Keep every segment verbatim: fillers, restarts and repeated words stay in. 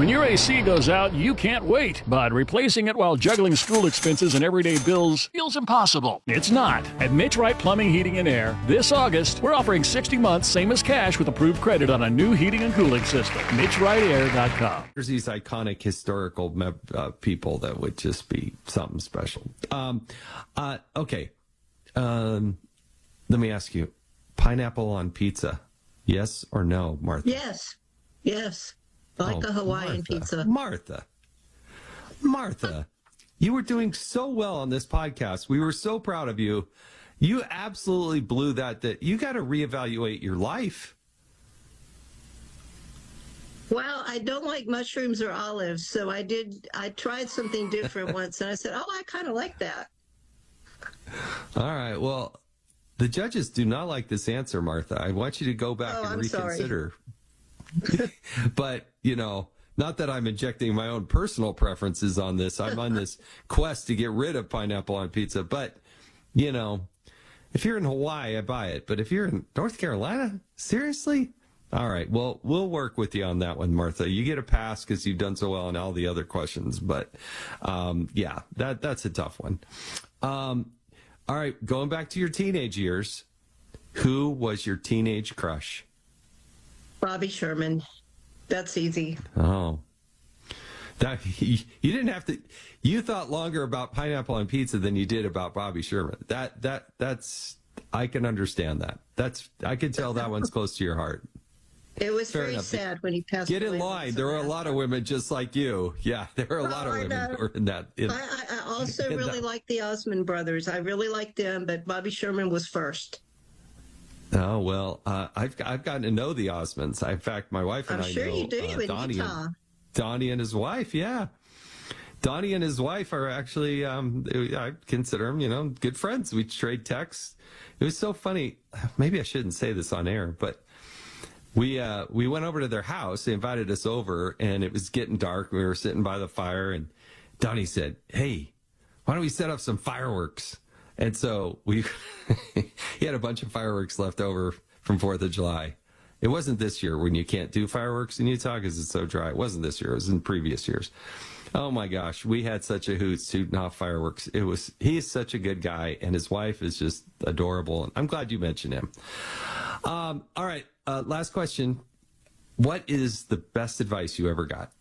When your A C goes out, you can't wait, but replacing it while juggling school expenses and everyday bills feels impossible. It's not. At Mitch Wright Plumbing, Heating, and Air, this August, we're offering sixty months, same as cash, with approved credit on a new heating and cooling system. Mitch Wright Air dot com. There's these iconic historical me- uh, people that would just be something special. Um, uh, okay. Um, let me ask you, pineapple on pizza, yes or no, Martha? Yes. Yes. Like oh, a Hawaiian Martha, pizza. Martha. Martha, you were doing so well on this podcast. We were so proud of you. You absolutely blew that. That you got to reevaluate your life. Well, I don't like mushrooms or olives, so I did. I tried something different once, and I said, "Oh, I kind of like that." All right. Well, the judges do not like this answer, Martha. I want you to go back Oh, and I'm reconsider. But, you know, not that I'm injecting my own personal preferences on this. I'm on this quest to get rid of pineapple on pizza. But, you know, if you're in Hawaii, I buy it. But if you're in North Carolina, seriously? All right. Well, we'll work with you on that one, Martha. You get a pass because you've done so well on all the other questions. But, um, yeah, that that's a tough one. Um, all right. Going back to your teenage years, who was your teenage crush? Bobby Sherman. That's easy. Oh, that you, you didn't have to. You thought longer about pineapple on pizza than you did about Bobby Sherman. That that that's. I can understand that. That's. I can tell that one's close to your heart. It was Fair very enough. sad when he passed Get away. in line. There were a lot of women just like you. Yeah, there were a Oh, lot of I women know. that were in that. In, I, I, I also in really that. liked the Osmond brothers. I really liked them, but Bobby Sherman was first. Oh well, uh, I've I've gotten to know the Osmonds. In fact, my wife and I'm I sure know you do uh, in Donnie Utah. and Donnie and his wife. Yeah, Donnie and his wife are actually. Um, I consider them, you know, good friends. We trade texts. It was so funny. Maybe I shouldn't say this on air, but we uh, we went over to their house. They invited us over, and it was getting dark. We were sitting by the fire, and Donnie said, "Hey, why don't we set up some fireworks?" And so we he had a bunch of fireworks left over from fourth of July. It wasn't this year when you can't do fireworks in Utah because it's so dry. It wasn't this year. It was in previous years. Oh, my gosh. We had such a hoot shooting off fireworks. It was he is such a good guy, and his wife is just adorable. And I'm glad you mentioned him. Um, all right. Uh, last question. What is the best advice you ever got?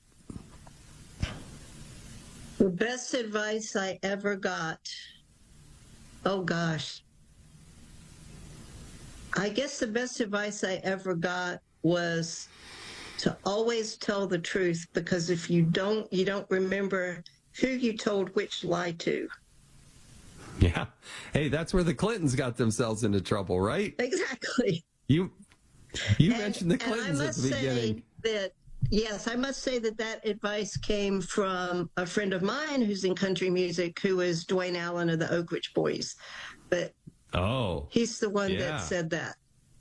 The best advice I ever got. Oh, gosh. I guess the best advice I ever got was to always tell the truth, because if you don't, you don't remember who you told which lie to. Yeah. Hey, that's where the Clintons got themselves into trouble, right? Exactly. You you And- mentioned the and I Clintons at must the say beginning. that, yes, I must say that that advice came from a friend of mine who's in country music, who is Dwayne Allen of the Oak Ridge Boys. But Oh, he's the one Yeah. that said that.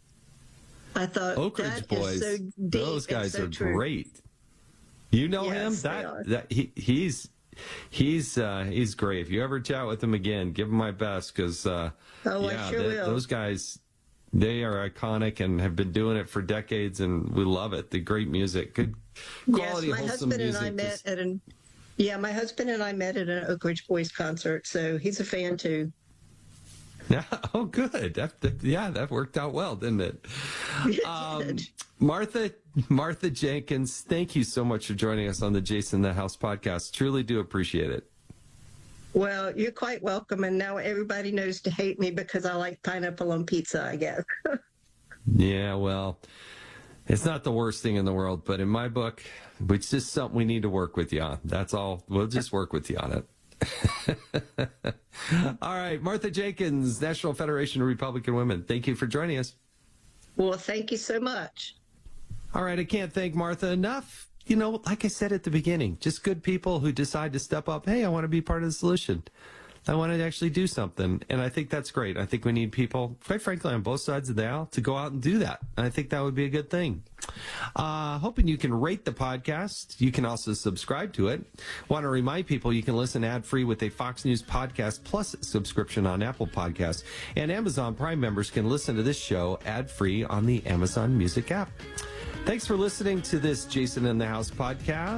I thought Oak Ridge that Boys. is so deep Those and guys so are true. great. You know him? Yes, they are. That that he he's he's uh, he's great. If you ever chat with him again, give him my best because uh, Oh, I yeah, sure that- will. those guys. They are iconic and have been doing it for decades, and we love it. The great music, good quality, yes, my wholesome husband and music. I met Just- at an yeah, my husband and I met at an Oak Ridge Boys concert, so he's a fan too. Yeah. Oh, good. That, that- yeah, that worked out well, didn't it? It Um, did. Martha, Martha Jenkins, thank you so much for joining us on the Jason in the House podcast. Truly do appreciate it. Well, you're quite welcome, and now everybody knows to hate me because I like pineapple on pizza, I guess. Yeah, well, it's not the worst thing in the world, but in my book, it's just something we need to work with you on. That's all. We'll just work with you on it. All right, Martha Jenkins, National Federation of Republican Women. Thank you for joining us. Well, thank you so much. All right, I can't thank Martha enough. You know, like I said at the beginning, just good people who decide to step up. Hey, I want to be part of the solution. I want to actually do something. And I think that's great. I think we need people, quite frankly, on both sides of the aisle to go out and do that. And I think that would be a good thing. Uh, hoping you can rate the podcast. You can also subscribe to it. Want to remind people you can listen ad-free with a Fox News podcast plus subscription on Apple Podcasts. And Amazon Prime members can listen to this show ad-free on the Amazon Music app. Thanks for listening to this Jason in the House podcast.